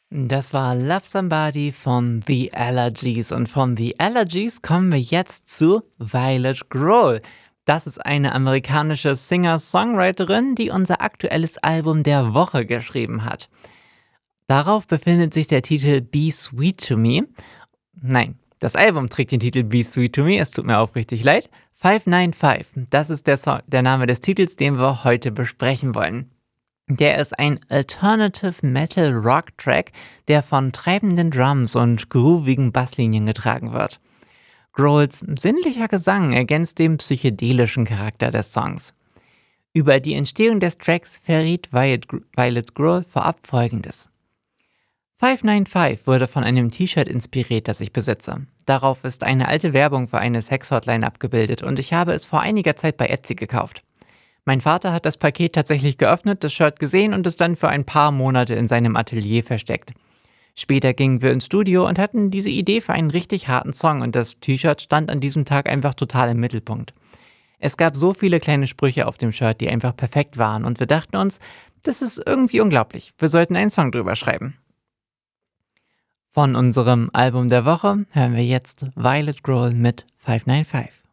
Das war Love Somebody von The Allergies. Und von The Allergies kommen wir jetzt zu Violet Grohl. Das ist eine amerikanische Singer-Songwriterin, die unser aktuelles Album der Woche geschrieben hat. Darauf befindet sich der Titel Be Sweet to Me. Nein, das Album trägt den Titel Be Sweet to Me, es tut mir aufrichtig leid. 595, das ist der Name des Titels, den wir heute besprechen wollen. Der ist ein Alternative Metal Rock Track, der von treibenden Drums und groovigen Basslinien getragen wird. Grohls sinnlicher Gesang ergänzt den psychedelischen Charakter des Songs. Über die Entstehung des Tracks verriet Violet Grohl vorab Folgendes. 595 wurde von einem T-Shirt inspiriert, das ich besitze. Darauf ist eine alte Werbung für eine Sex-Hotline abgebildet und ich habe es vor einiger Zeit bei Etsy gekauft. Mein Vater hat das Paket tatsächlich geöffnet, das Shirt gesehen und es dann für ein paar Monate in seinem Atelier versteckt. Später gingen wir ins Studio und hatten diese Idee für einen richtig harten Song und das T-Shirt stand an diesem Tag einfach total im Mittelpunkt. Es gab so viele kleine Sprüche auf dem Shirt, die einfach perfekt waren und wir dachten uns, das ist irgendwie unglaublich, wir sollten einen Song drüber schreiben. Von unserem Album der Woche hören wir jetzt Violet Grohl mit 595.